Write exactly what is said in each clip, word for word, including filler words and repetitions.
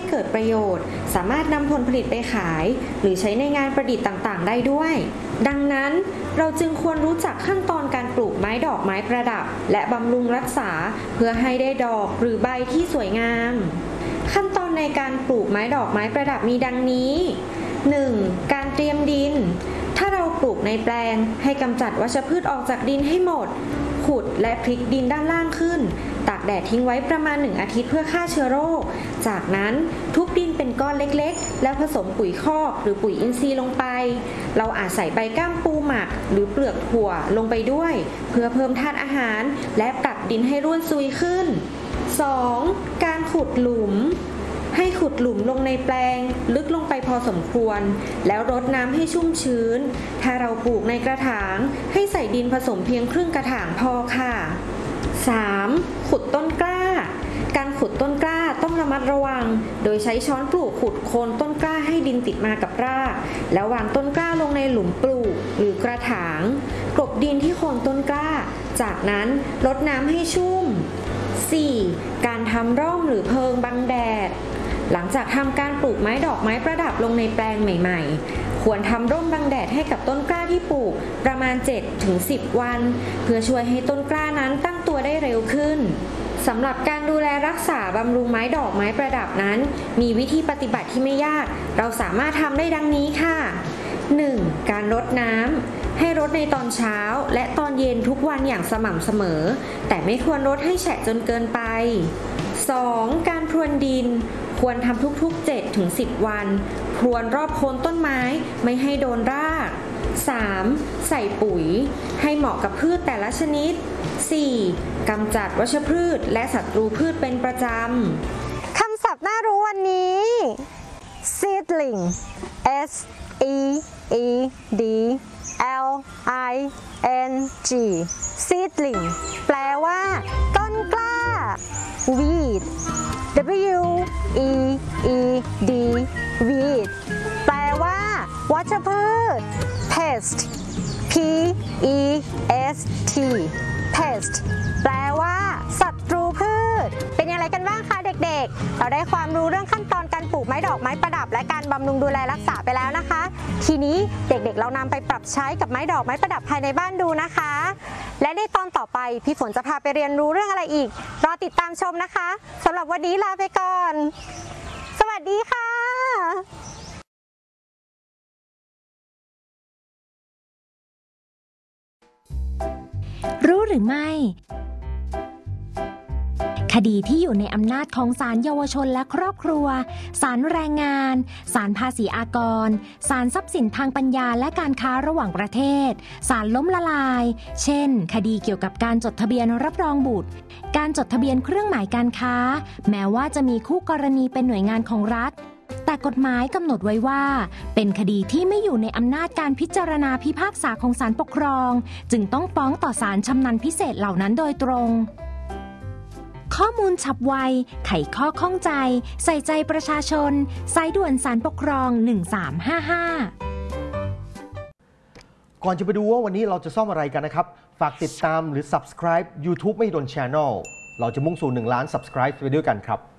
เกิดประโยชน์สามารถนำผลผลิตไปขายหรือใช้ในงานประดิษฐ์ต่างๆได้ด้วยดังนั้นเราจึงควรรู้จักขั้นตอนการปลูกไม้ดอกไม้ประดับและบำรุงรักษาเพื่อให้ได้ดอกหรือใบที่สวยงามขั้นตอนในการปลูกไม้ดอกไม้ประดับมีดังนี้ หนึ่ง. การเตรียมดินถ้าเราปลูกในแปลงให้กำจัดวัชพืชออกจากดินให้หมดขุดและพลิกดินด้านล่างขึ้นตากแดดทิ้งไว้ประมาณหนึ่งอาทิตย์เพื่อฆ่าเชื้อโรคจากนั้นทุบดินเป็นก้อนเล็กๆแล้วผสมปุ๋ยคอกหรือปุ๋ยอินทรีย์ลงไปเราอาจใส่ใบก้ามปูหมักหรือเปลือกถั่วลงไปด้วยเพื่อเพิ่มธาตุอาหารและปรับดินให้ร่วนซุยขึ้น สอง. การขุดหลุมให้ขุดหลุมลงในแปลงลึกลงไปพอสมควรแล้วรดน้ำให้ชุ่มชื้นถ้าเราปลูกในกระถางให้ใส่ดินผสมเพียงครึ่งกระถางพอค่ะ สาม. ขุดต้นกล้าการขุดต้นกล้าต้องระมัดระวังโดยใช้ช้อนปลูกขุดโคนต้นกล้าให้ดินติดมากับรากแล้ววางต้นกล้าลงในหลุมปลูกหรือกระถางกลบดินที่โคนต้นกล้าจากนั้นรดน้ำให้ชุ่ม สี่. การทำร่มหรือเพิงบังแดดหลังจากทำการปลูกไม้ดอกไม้ประดับลงในแปลงใหม่ๆควรทำร่มบังแดดให้กับต้นกล้าที่ปลูกประมาณ เจ็ดถึงสิบ วันเพื่อช่วยให้ต้นกล้านั้นตั้งตัวได้เร็วขึ้นสำหรับการดูแลรักษาบำรุงไม้ดอกไม้ประดับนั้นมีวิธีปฏิบัติที่ไม่ยากเราสามารถทำได้ดังนี้ค่ะ หนึ่ง. การรดน้ำให้รดในตอนเช้าและตอนเย็นทุกวันอย่างสม่ำเสมอแต่ไม่ควรรดให้แฉะจนเกินไป สอง. การพรวนดินควรทำทุกๆ เจ็ดถึงสิบ วันพรวนรอบโคนต้นไม้ไม่ให้โดนราก สาม. ใส่ปุ๋ยให้เหมาะกับพืชแต่ละชนิด สี่. กำจัดวัชพืชและศัตรูพืชเป็นประจำคำศัพท์น่ารู้วันนี้ seedling S E E D L I N G seedling แปลว่าต้นกล้า weed W E E D weed แปลว่าวัชพืช pest P E S T pest แปลว่าศัตรูพืชเป็นอย่างไรกันบ้างคะเด็กๆเราได้ความรู้เรื่องขั้นตอนการปลูกไม้ดอกไม้ประดับและการบำรุงดูแลรักษาไปแล้วนะคะทีนี้เด็กๆเรานำไปปรับใช้กับไม้ดอกไม้ประดับภายในบ้านดูนะคะและในตอนต่อไปพี่ฝนจะพาไปเรียนรู้เรื่องอะไรอีกรอติดตามชมนะคะสำหรับวันนี้ลาไปก่อนสวัสดีค่ะรู้หรือไม่คดีที่อยู่ในอำนาจของศาลเยาวชนและครอบครัวศาลแรงงานศาลภาษีอากรศาลทรัพย์สินทางปัญญาและการค้าระหว่างประเทศศาลล้มละลายเช่นคดีเกี่ยวกับการจดทะเบียนรับรองบุตรการจดทะเบียนเครื่องหมายการค้าแม้ว่าจะมีคู่กรณีเป็นหน่วยงานของรัฐแต่กฎหมายกำหนดไว้ว่าเป็นคดีที่ไม่อยู่ในอำนาจการพิจารณาพิพากษาของศาลปกครองจึงต้องฟ้องต่อศาลชำนาญพิเศษเหล่านั้นโดยตรงข้อมูลฉับไวไขข้อข้องใจใส่ใจประชาชนสายด่วนศาลปกครองหนึ่งสามห้าห้าก่อนจะไปดูว่าวันนี้เราจะซ่อมอะไรกันนะครับฝากติดตามหรือ Subscribe YouTube ไม่โดน Channel เราจะมุ่งสู่หนึ่งล้าน Subscribe ไปด้วยกันครับ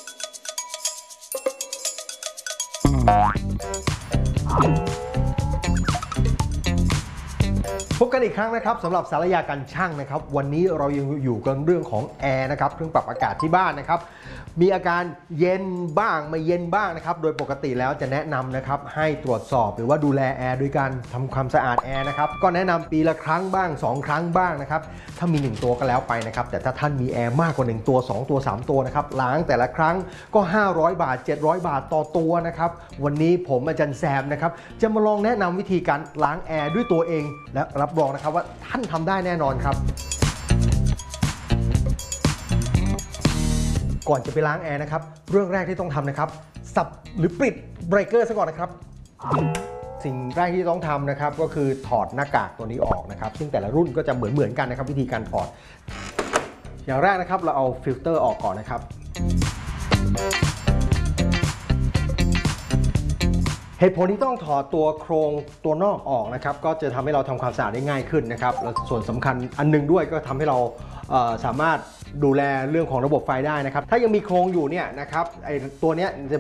พบกันอีกครั้งนะครับสำหรับสารยาการช่างนะครับวันนี้เรายังอยู่กันเรื่องของแอร์นะครับเครื่องปรับอากาศที่บ้านนะครับมีอาการเย็นบ้างไม่เย็นบ้างนะครับโดยปกติแล้วจะแนะนำนะครับให้ตรวจสอบหรือว่าดูแลแอร์โดยการทำความสะอาดแอร์นะครับก็แนะนำปีละครั้งบ้างสองครั้งบ้างนะครับถ้ามีหนึ่งตัวก็แล้วไปนะครับแต่ถ้าท่านมีแอร์มากกว่าหนึ่งตัวสองตัวสามตัวนะครับล้างแต่ละครั้งก็ห้าร้อยบาทเจ็ดร้อยบาทต่อตัวนะครับวันนี้ผมอาจารย์แซมนะครับจะมาลองแนะนำวิธีการล้างแอร์ด้วยตัวเองและรับรองนะครับว่าท่านทำได้แน่นอนครับก่อนจะไปล้างแอร์นะครับเรื่องแรกที่ต้องทำนะครับสับหรือปิดเบรกเกอร์ซะก่อนนะครับสิ่งแรกที่ต้องทำนะครับก็คือถอดหน้ากากตัวนี้ออกนะครับซึ่งแต่ละรุ่นก็จะเหมือนเหมือนกันนะครับวิธีการถอดอย่างแรกนะครับเราเอาฟิลเตอร์ออกก่อนนะครับเหตุผลที่ต้องถอดตัวโครงตัวนอกออกนะครับก็จะทำให้เราทำความสะอาดได้ง่ายขึ้นนะครับแล้วส่วนสำคัญอันนึงด้วยก็ทำให้เราสามารถดูแลเรื่องของระบบไฟได้นะครับถ้ายังมีโครงอยู่เนี่ยนะครับไอ้ตัวเนี้ยจะ